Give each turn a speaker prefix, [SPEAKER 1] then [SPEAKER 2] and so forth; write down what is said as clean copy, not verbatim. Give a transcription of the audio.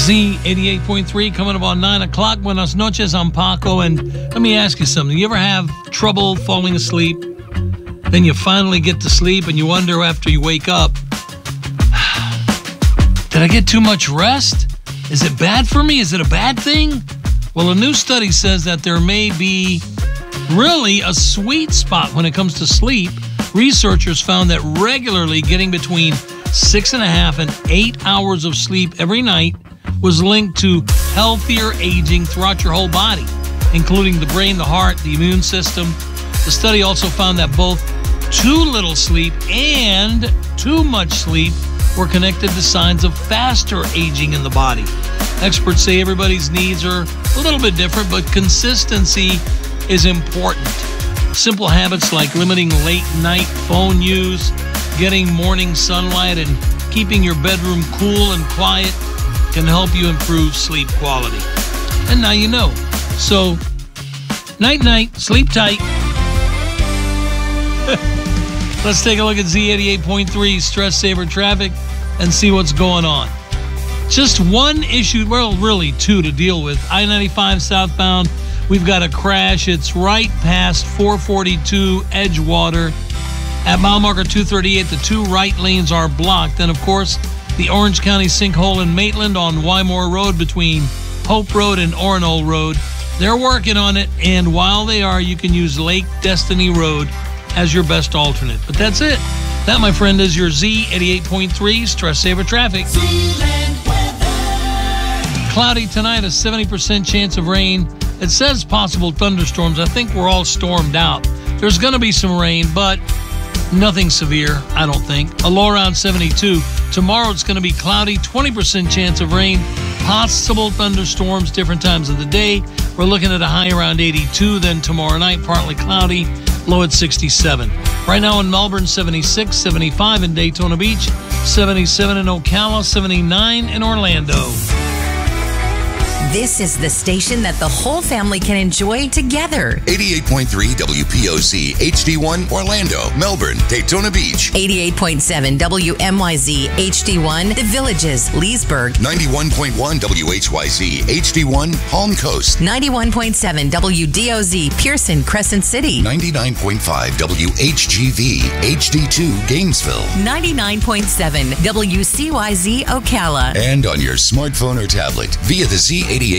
[SPEAKER 1] Z88.3 coming up on 9 o'clock. Buenas noches, I'm Paco. And let me ask you something. You ever have trouble falling asleep? Then you finally get to sleep and you wonder after you wake up, did I get too much rest? Is it bad for me? Is it a bad thing? Well, a new study says that there may be really a sweet spot when it comes to sleep. Researchers found that regularly getting between 6.5 and 8 hours of sleep every night was linked to healthier aging throughout your whole body, including the brain, the heart, the immune system. The study also found that both too little sleep and too much sleep were connected to signs of faster aging in the body. Experts say everybody's needs are a little bit different, but consistency is important. Simple habits like limiting late night phone use, getting morning sunlight, and keeping your bedroom cool and quiet can help you improve sleep quality. And now you know. So, night-night, sleep tight. Let's take a look at Z88.3 Stress Saver Traffic and see what's going on. Just one issue, well, really two to deal with. I-95 southbound, we've got a crash. It's right past 442 Edgewater. At mile marker 238, the two right lanes are blocked. And, of course, the Orange County sinkhole in Maitland on Wymore Road between Hope Road and Orono Road. They're working on it, and while they are, you can use Lake Destiny Road as your best alternate. But that's it. That, my friend, is your Z88.3 Stress Saver Traffic. Cloudy tonight, a 70% chance of rain. It says possible thunderstorms. I think we're all stormed out. There's going to be some rain, but nothing severe, I don't think. A low around 72. Tomorrow it's going to be cloudy, 20% chance of rain, possible thunderstorms, different times of the day. We're looking at a high around 82. Then tomorrow night, partly cloudy, low at 67. Right now in Melbourne, 76, 75 in Daytona Beach, 77 in Ocala, 79 in Orlando.
[SPEAKER 2] This is the station that the whole family can enjoy together.
[SPEAKER 3] 88.3 WPOC HD1 Orlando, Melbourne, Daytona Beach.
[SPEAKER 2] 88.7 WMYZ HD1 The Villages, Leesburg.
[SPEAKER 3] 91.1 WHYZ HD1 Palm Coast.
[SPEAKER 2] 91.7 WDOZ Pearson, Crescent City.
[SPEAKER 3] 99.5 WHGV HD2 Gainesville.
[SPEAKER 2] 99.7 WCYZ Ocala.
[SPEAKER 3] And on your smartphone or tablet via the Z88